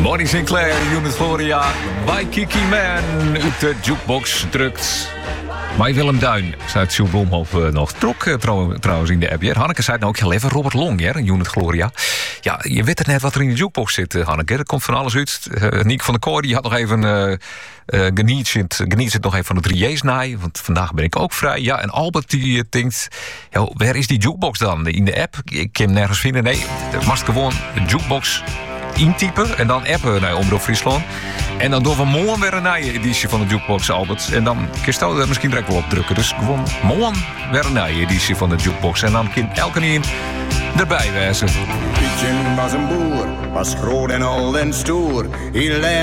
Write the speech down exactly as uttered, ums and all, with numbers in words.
Bonnie Sinclair, Unit Gloria, Waikiki Man uit de jukebox drukt. Maar Willem Duin, zei het Sjoerd Blomhoff uh, nog. Trok uh, trouw, trouwens in de app. Ja. Hanneke zei het nou ook heel even. Robert Long, ja, Unit Gloria. Ja, je weet het net wat er in de jukebox zit, uh, Hanneke. Er komt van alles uit. Uh, Niek van der Kooi, die had nog even... Uh, uh, geniet, zit, geniet zit nog even van het Rieesnaai. Want vandaag ben ik ook vrij. Ja, en Albert die uh, denkt... Ja, waar is die jukebox dan? In de app? Ik kan hem nergens vinden. Nee, het mag gewoon de jukebox... intypen en dan appen naar Omroep Friesland. En dan doen we morgen weer een nieuwe editie van de Jukebox, Albert. En dan kun je er misschien direct wel op drukken. Dus gewoon morgen weer een nieuwe editie van de Jukebox. En dan kan elke een erbij wezen. Pietjen was een boer, was groot en oud en stoer. Hij